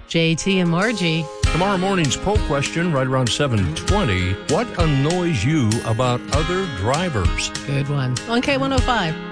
JT and Margie. Tomorrow morning's poll question right around 7:20. What annoys you about other drivers? Good one. On K105.